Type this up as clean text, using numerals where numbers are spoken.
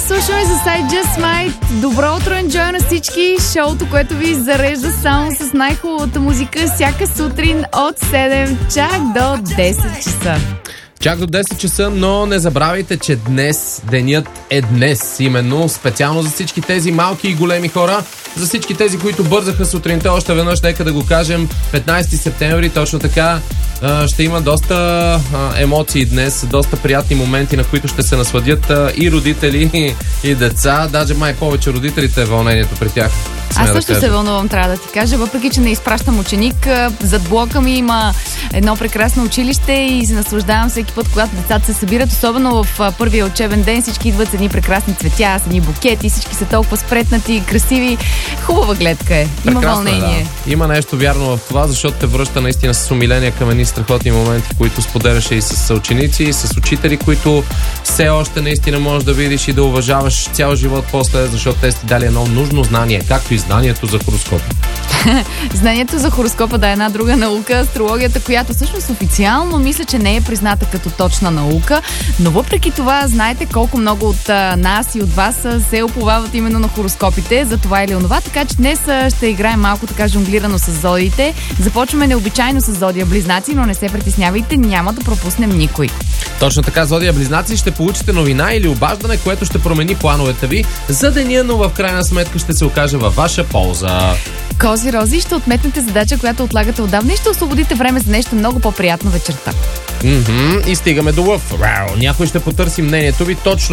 слушаме за I Just Might. Добро утро, enjoy на всички. Шоуто, което ви зарежда само с най-хубавата музика всяка сутрин от 7 чак до 10 часа. Чак до 10 часа, но не забравяйте, че днес, денят е днес. Именно специално за всички тези малки и големи хора, за всички тези, които бързаха сутринта, още веднъж, нека да го кажем, 15 септември, точно така, ще има доста емоции днес, доста приятни моменти, на които ще се насладят и родители, и деца, даже май повече родителите е вълнението при тях. Аз също се вълнувам, трябва да ти кажа, въпреки че не изпращам ученик. Зад блока ми има едно прекрасно училище и се наслаждавам всеки път, когато децата се събират, особено в първия учебен ден. Всички идват с едни прекрасни цветя, с едни букети, всички са толкова спретнати, красиви. Хубава гледка е. Има вълнение. Да. Има нещо вярно в това, защото те връща наистина с умиление към едни страхотни моменти, които споделяше и с ученици, и с учители, които все още наистина можеш да видиш и да уважаваш цял живот после, защото те сте дали едно нужно знание, както и знанието за хороскопа. Знанието за хороскопа, да, е една друга наука, астрологията, която всъщност официално мисля, че не е призната като точна наука, но въпреки това знаете колко много от нас и от вас се уповават именно на хороскопите за това или онова, така че днес ще играем малко така жонглирано с зодиите. Започваме необичайно с зодия Близнаци, но не се притеснявайте, няма да пропуснем никой. Точно така, зодия Близнаци, ще получите новина или обаждане, което ще промени плановете ви за деня, но в крайна сметка ще се окаже във ваша полза. Кози Рози, ще отметнете задача, която отлагате отдавна и ще освободите време за нещо много по-приятно вечерта. И стигаме до Лъв. Някой ще потърси мнението ви точно